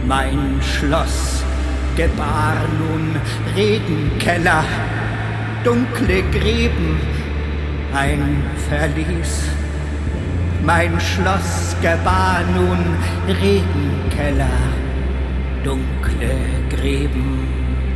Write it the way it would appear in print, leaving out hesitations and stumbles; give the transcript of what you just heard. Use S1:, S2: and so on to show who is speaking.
S1: Mein Schloss gebar nun Regenkeller, dunkle Gräben, ein Verlies. Mein Schloss gebar nun Regenkeller, dunkle Gräben.